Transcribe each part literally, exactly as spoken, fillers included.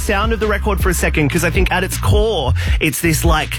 sound of the record for a second, because I think at its core, it's this like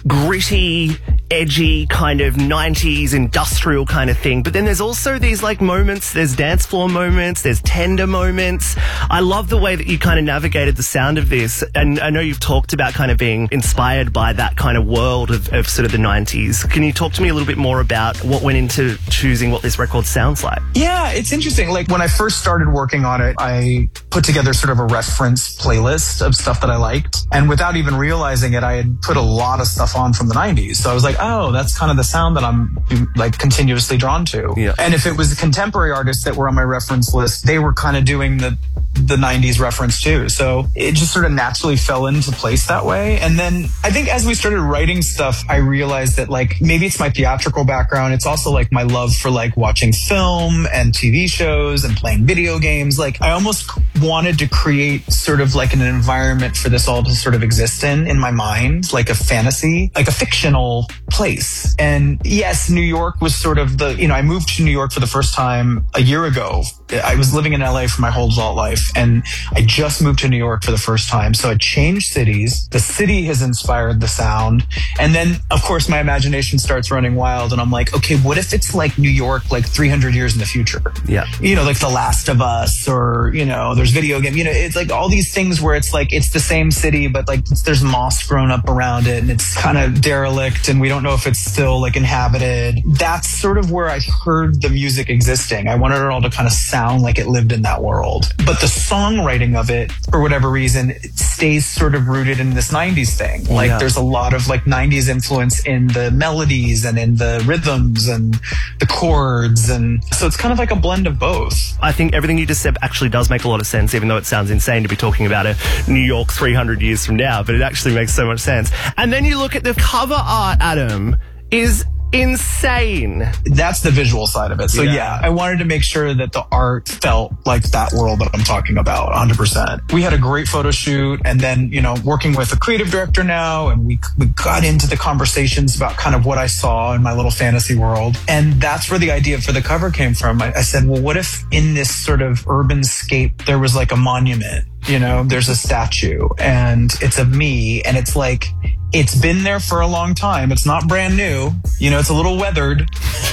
gritty, edgy kind of nineties industrial kind of thing. But then there's also these like moments, there's dance floor moments, there's tender moments. I love the way that you kind of navigated the sound of this. And I know you've talked about kind of being inspired by that kind of world of, of sort of the nineties. Can you talk to me a little bit more about what went into choosing what this record sounds like? Yeah, it's interesting. Like when I first started working on it, I put together sort of a reference playlist of stuff that I liked. And without even realizing it, I had put a lot of stuff on from the nineties. So I was like, oh, that's kind of the sound that I'm like continuously drawn to. Yeah. And if it was the contemporary artists that were on my reference list, they were kind of doing the the nineties reference too. So it just sort of naturally fell into place that way. And then I think as we started writing stuff, I realized that like maybe it's my theatrical background. It's also like my love for like watching film and T V shows and playing video games. Like I almost wanted to create sort of like an environment for this all to sort of exist in, in my mind, like a fantasy, like a fictional place. And yes, New York was sort of the, you know, I moved to New York for the first time a year ago. I was living in L A for my whole adult life, and I just moved to New York for the first time. So I changed cities. The city has inspired the sound. And then, of course, my imagination starts running wild, and I'm like, okay, what if it's like New York, like three hundred years in the future? Yeah. You know, like The Last of Us, or, you know, there's video game, you know, it's like all these things where it's like, it's the same city, but like there's moss grown up around it, and it's kind of derelict, and we don't know if it's still like inhabited. That's sort of where I heard the music existing. I wanted it all to kind of sound like it lived in that world. But the songwriting of it, for whatever reason, it stays sort of rooted in this nineties thing. Like Yeah. there's a lot of like nineties influence in the melodies and in the rhythms and the chords. And so it's kind of like a blend of both. I think everything you just said actually does make a lot of sense, even though it sounds insane to be talking about a New York three hundred years from now, but it actually makes so much sense. And then you look at the cover art, Adam, is insane. That's the visual side of it. So Yeah. yeah, I wanted to make sure that the art felt like that world that I'm talking about one hundred percent. We had a great photo shoot, and then, you know, working with a creative director now, and we we got into the conversations about kind of what I saw in my little fantasy world. And that's where the idea for the cover came from. I, I said, well, what if in this sort of urban scape there was like a monument? You know, there's a statue, and it's of me, and it's like, it's been there for a long time. It's not brand new. You know, it's a little weathered,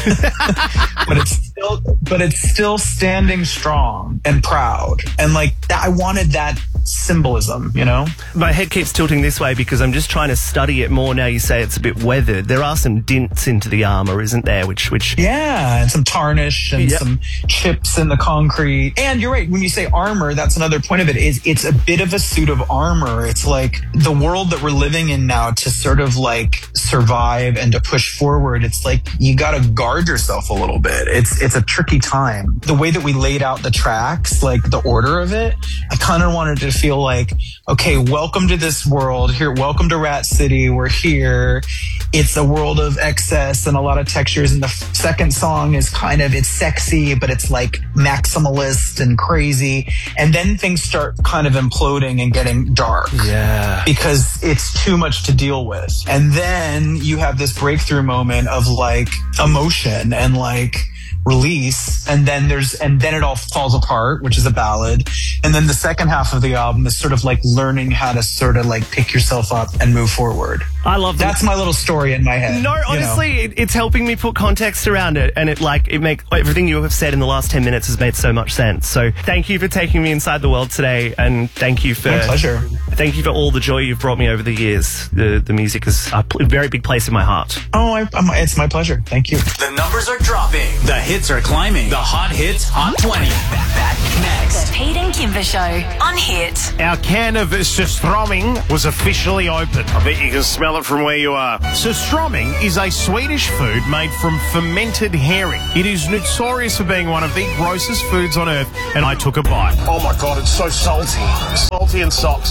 but it's still, but it's still standing strong and proud. And like that, I wanted that symbolism, you know? My head keeps tilting this way because I'm just trying to study it more now. You say it's a bit weathered. There are some dints into the armor, isn't there? Which, which, yeah, and some tarnish and Yep. some chips in the concrete. And you're right. When you say armor, that's another point of it. Is it's a bit of a suit of armor. It's like the world that we're living in now, to sort of like survive and to push forward. It's like you got to guard yourself a little bit. It's it's a tricky time. The way that we laid out the tracks, like the order of it, I kind of wanted to feel like, okay, welcome to this world here. Welcome to Rat City. We're here. It's a world of excess and a lot of textures. And the f- second song is kind of, it's sexy, but it's like maximalist and crazy. And then things start kind of imploding and getting dark. yeah. Because it's too much to deal with. And then you have this breakthrough moment of like emotion and like release, and then there's and then it all falls apart, which is a ballad. And then the second half of the album is sort of like learning how to sort of like pick yourself up and move forward. I love that. That's my little story in my head. No, you know? honestly, it, it's helping me put context around it, and it like it make everything you have said in the last ten minutes has made so much sense. So thank you for taking me inside the world today, and thank you for My pleasure. Thank you for all the joy you've brought me over the years. The the music is a pl- very big place in my heart. Oh, I, I'm, it's my pleasure. Thank you. The numbers are dropping. The hits are climbing. The hot hits, Hot twenty. Back, back next. The Pete and Kimber Show on Hit. Our can of surströmming was officially open. I bet you can smell it from where you are. Surströmming is a Swedish food made from fermented herring. It is notorious for being one of the grossest foods on earth, and I took a bite. Oh my God, it's so salty. Salty and socks.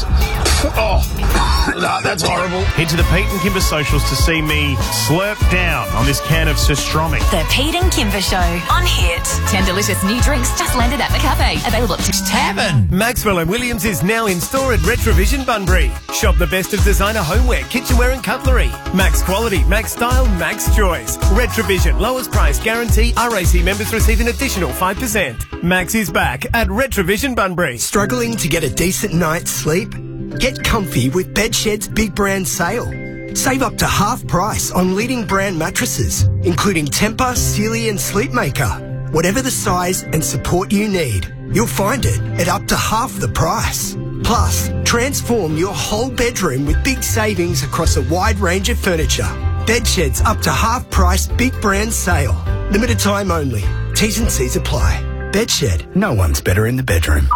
Oh, no, that's horrible. Head to the Pete and Kimber socials to see me slurp down on this can of surströmming. The Pete and Kimber Show on Hit. Ten delicious new drinks just landed at the cafe. Available at Tavern. Maxwell and Williams is now in store at Retrovision Bunbury. Shop the best of designer homeware, kitchenware and cutlery. Max quality, max style, max choice. Retrovision, lowest price guarantee. R A C members receive an additional five percent. Max is back at Retrovision Bunbury. Struggling to get a decent night's sleep? Get comfy with Bedshed's Big Brand Sale. Save up to half price on leading brand mattresses, including Tempur, Sealy and Sleepmaker. Whatever the size and support you need, you'll find it at up to half the price. Plus, transform your whole bedroom with big savings across a wide range of furniture. Bedshed's up to half price Big Brand Sale. Limited time only. T's and C's apply. Bedshed. No one's better in the bedroom.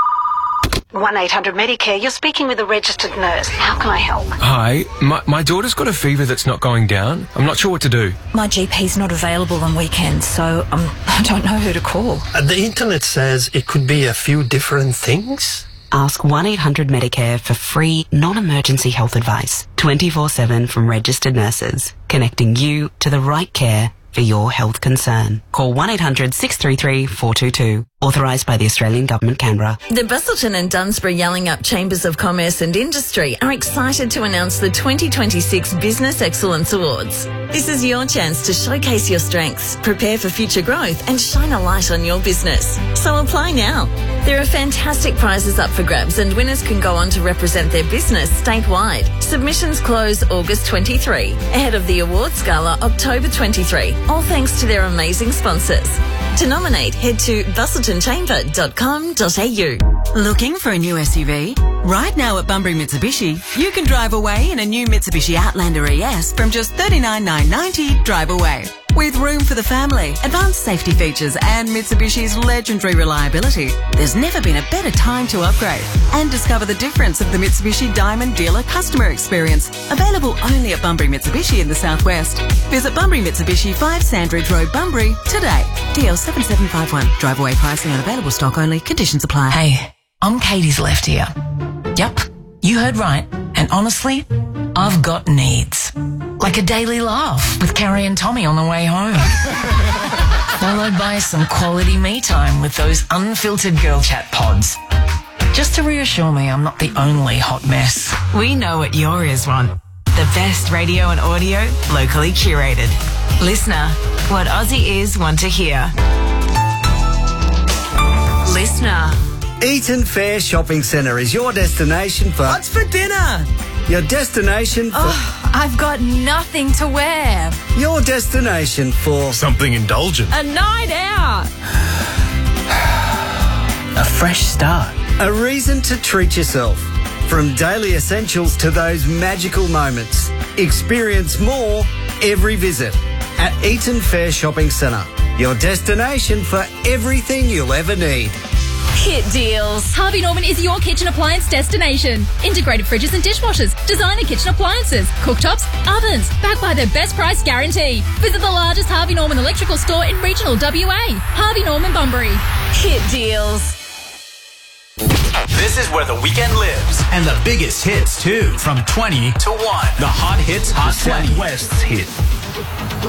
one eight hundred Medicare, you're speaking with a registered nurse. How can I help? Hi, my, my daughter's got a fever that's not going down. I'm not sure what to do. My G P's not available on weekends, so um, I don't know who to call. Uh, the internet says it could be a few different things. Ask one eight hundred Medicare for free, non-emergency health advice, twenty-four seven from registered nurses, connecting you to the right care for your health concern. Call one eight hundred six three three four two two. Authorised by the Australian Government, Canberra. The Busselton and Dunsborough Yallingup Chambers of Commerce and Industry are excited to announce the twenty twenty-six Business Excellence Awards. This is your chance to showcase your strengths, prepare for future growth and shine a light on your business. So apply now. There are fantastic prizes up for grabs and winners can go on to represent their business statewide. Submissions close August twenty-third, ahead of the awards gala October twenty-third, all thanks to their amazing sponsors. To nominate, head to busselton chamber dot com dot a u. Looking for a new S U V? Right now at Bunbury Mitsubishi, you can drive away in a new Mitsubishi Outlander E S from just thirty-nine thousand nine hundred ninety dollars drive away. With room for the family, advanced safety features and Mitsubishi's legendary reliability, there's never been a better time to upgrade and discover the difference of the Mitsubishi Diamond Dealer customer experience. Available only at Bunbury Mitsubishi in the southwest. Visit Bunbury Mitsubishi, five Sandridge Road, Bunbury today. D L seven seven five one. Drive away pricing on available stock only. Conditions apply. Hey, I'm Katie's left ear. Yep, you heard right. And honestly, I've got needs. Like a daily laugh with Carrie and Tommy on the way home. Followed by some quality me time with those unfiltered girl chat pods. Just to reassure me I'm not the only hot mess. We know what your ears want. The best radio and audio, locally curated. Listener, what Aussie ears want to hear. Listener. Eaton Fair Shopping Centre is your destination for... What's for dinner? Your destination for... Oh, I've got nothing to wear. Your destination for... Something indulgent. A night out. A fresh start. A reason to treat yourself. From daily essentials to those magical moments. Experience more every visit at Eaton Fair Shopping Centre. Your destination for everything you'll ever need. Hit deals. Harvey Norman is your kitchen appliance destination. Integrated fridges and dishwashers, designer kitchen appliances, cooktops, ovens, backed by their best price guarantee. Visit the largest Harvey Norman electrical store in regional W A. Harvey Norman Bunbury. Hit deals. This is where the weekend lives. And the biggest hits, too. From twenty to one. The Hot Hits Hot twenty. West's hit.